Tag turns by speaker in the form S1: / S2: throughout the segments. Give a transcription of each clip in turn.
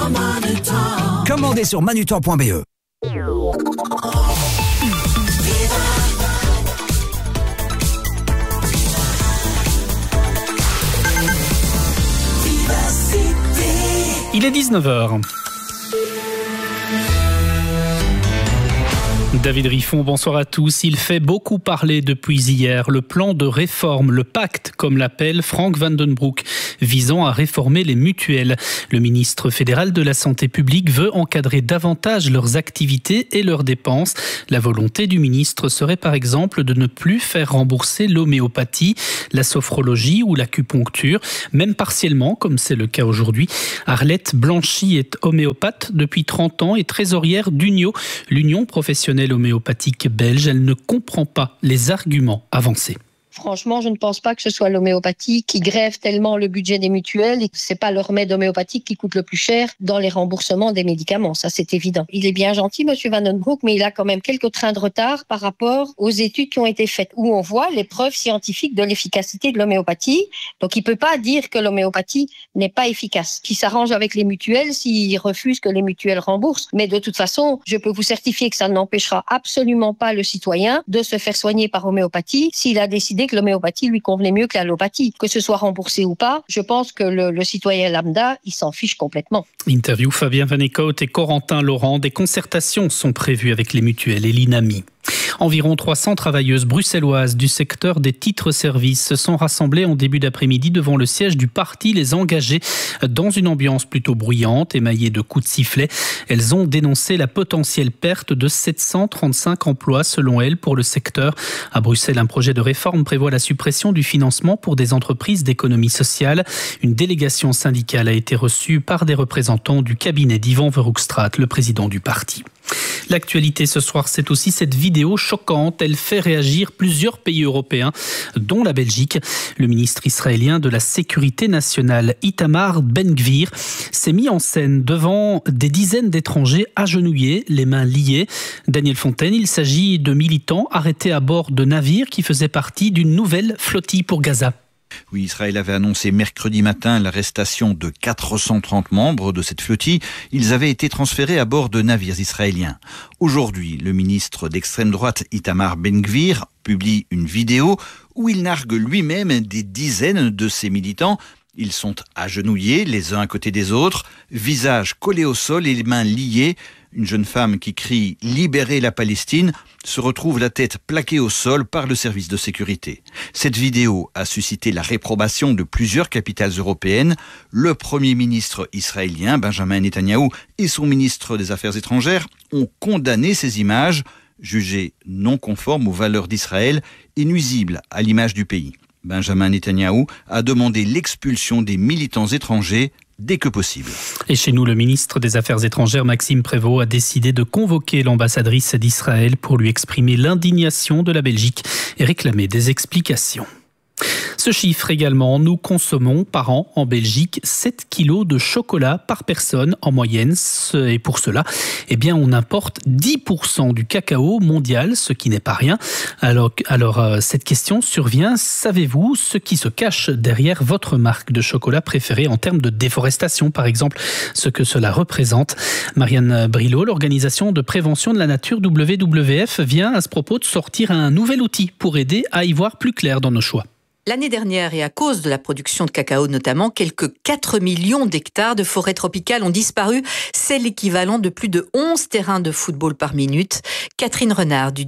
S1: Commandez sur manutan.be.
S2: Il est 19h. David Riffon, bonsoir à tous. Il fait beaucoup parler depuis hier. Le plan de réforme, le pacte, comme l'appelle Frank van den Broek, visant à réformer les mutuelles. Le ministre fédéral de la Santé publique veut encadrer davantage leurs activités et leurs dépenses. La volonté du ministre serait par exemple de ne plus faire rembourser l'homéopathie, la sophrologie ou l'acupuncture, même partiellement, comme c'est le cas aujourd'hui. Arlette Blanchy est homéopathe depuis 30 ans et trésorière d'Unio, l'Union professionnelle homéopathique belge. Elle ne comprend pas les arguments avancés.
S3: Franchement, je ne pense pas que ce soit l'homéopathie qui grève tellement le budget des mutuelles et que c'est pas le remède homéopathique qui coûte le plus cher dans les remboursements des médicaments. Ça, c'est évident. Il est bien gentil, monsieur Van den Broek, mais il a quand même quelques trains de retard par rapport aux études qui ont été faites où on voit les preuves scientifiques de l'efficacité de l'homéopathie. Donc, il peut pas dire que l'homéopathie n'est pas efficace. Qu'il s'arrange avec les mutuelles s'il refuse que les mutuelles remboursent. Mais de toute façon, je peux vous certifier que ça n'empêchera absolument pas le citoyen de se faire soigner par homéopathie s'il a décidé que l'homéopathie lui convenait mieux que l'allopathie. Que ce soit remboursé ou pas, je pense que le citoyen lambda, il s'en fiche complètement.
S2: Interview Fabien Van Eekhout et Corentin Laurent. Des concertations sont prévues avec les mutuelles et l'INAMI. Environ 300 travailleuses bruxelloises du secteur des titres-services se sont rassemblées en début d'après-midi devant le siège du parti Les Engagés dans une ambiance plutôt bruyante, émaillée de coups de sifflet. Elles ont dénoncé la potentielle perte de 735 emplois selon elles pour le secteur. À Bruxelles, un projet de réforme prévoit la suppression du financement pour des entreprises d'économie sociale. Une délégation syndicale a été reçue par des représentants du cabinet d'Yvan Verhoekstraat, le président du parti. L'actualité ce soir, c'est aussi cette vidéo choquante. Elle fait réagir plusieurs pays européens, dont la Belgique. Le ministre israélien de la Sécurité nationale, Itamar Ben-Gvir, s'est mis en scène devant des dizaines d'étrangers agenouillés, les mains liées. Daniel Fontaine, il s'agit de militants arrêtés à bord de navires qui faisaient partie d'une nouvelle flottille pour Gaza.
S4: Oui, Israël avait annoncé mercredi matin l'arrestation de 430 membres de cette flottille. Ils avaient été transférés à bord de navires israéliens. Aujourd'hui, le ministre d'extrême droite Itamar Ben-Gvir publie une vidéo où il nargue lui-même des dizaines de ses militants. Ils sont agenouillés les uns à côté des autres, visage collé au sol et les mains liées. Une jeune femme qui crie « Libérez la Palestine » se retrouve la tête plaquée au sol par le service de sécurité. Cette vidéo a suscité la réprobation de plusieurs capitales européennes. Le Premier ministre israélien, Benjamin Netanyahou, et son ministre des Affaires étrangères ont condamné ces images, jugées non conformes aux valeurs d'Israël et nuisibles à l'image du pays. Benjamin Netanyahou a demandé l'expulsion des militants étrangers dès que possible.
S2: Et chez nous, le ministre des Affaires étrangères, Maxime Prévost, a décidé de convoquer l'ambassadrice d'Israël pour lui exprimer l'indignation de la Belgique et réclamer des explications. Ce chiffre également, nous consommons par an en Belgique 7 kilos de chocolat par personne en moyenne. Et pour cela, on importe 10% du cacao mondial, ce qui n'est pas rien. Alors, cette question survient. Savez-vous ce qui se cache derrière votre marque de chocolat préférée en termes de déforestation, par exemple, ce que cela représente? Marianne Brilot, l'organisation de prévention de la nature WWF, vient à ce propos de sortir un nouvel outil pour aider à y voir plus clair dans nos choix.
S5: L'année dernière, et à cause de la production de cacao notamment, quelques 4 millions d'hectares de forêts tropicales ont disparu. C'est l'équivalent de plus de 11 terrains de football par minute. Catherine Renard du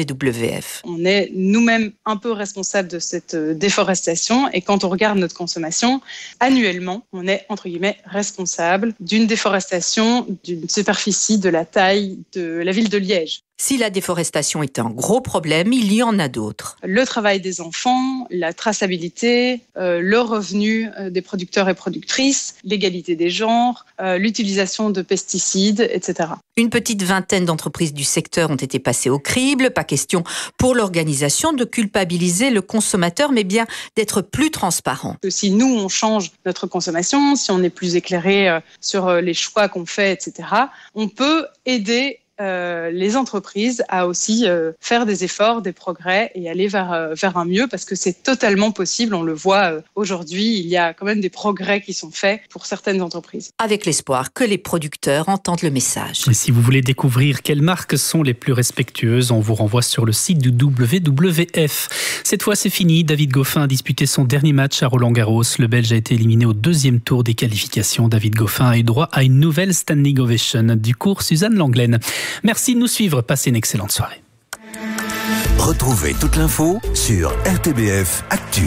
S5: WWF.
S6: On est nous-mêmes un peu responsables de cette déforestation et quand on regarde notre consommation, annuellement, on est entre guillemets responsable d'une déforestation d'une superficie de la taille de la ville de Liège.
S5: Si la déforestation est un gros problème, il y en a d'autres.
S6: Le travail des enfants, la traçabilité, le revenu des producteurs et productrices, l'égalité des genres, l'utilisation de pesticides, etc.
S5: Une petite vingtaine d'entreprises du secteur ont été passées au crible. Pas question pour l'organisation de culpabiliser le consommateur, mais bien d'être plus transparent.
S6: Si nous, on change notre consommation, si on est plus éclairé sur les choix qu'on fait, etc., on peut aider les entreprises à aussi faire des efforts, des progrès et aller vers un mieux, parce que c'est totalement possible. On le voit aujourd'hui, il y a quand même des progrès qui sont faits pour certaines entreprises.
S5: Avec l'espoir que les producteurs entendent le message.
S2: Et si vous voulez découvrir quelles marques sont les plus respectueuses, on vous renvoie sur le site du WWF. Cette fois, c'est fini. David Goffin a disputé son dernier match à Roland-Garros. Le Belge a été éliminé au 2e tour des qualifications. David Goffin a eu droit à une nouvelle standing ovation du cours Suzanne Langlaine. Merci de nous suivre. Passez une excellente soirée.
S1: Retrouvez toute l'info sur RTBF Actu.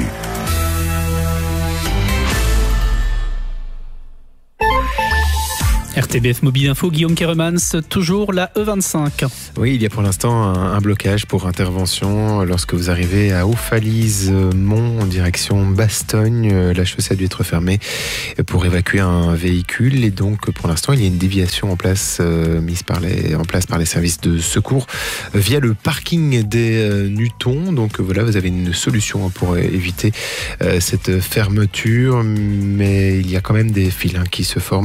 S2: RTBF Mobile Info, Guillaume Keremans, toujours la E25.
S7: Oui, il y a pour l'instant un blocage pour intervention lorsque vous arrivez à Haut-Falise-Mont en direction Bastogne. La chaussée a dû être fermée pour évacuer un véhicule et donc pour l'instant il y a une déviation mise en place par les services de secours via le parking des Nutons. Donc voilà, vous avez une solution pour éviter cette fermeture, mais il y a quand même des files qui se forment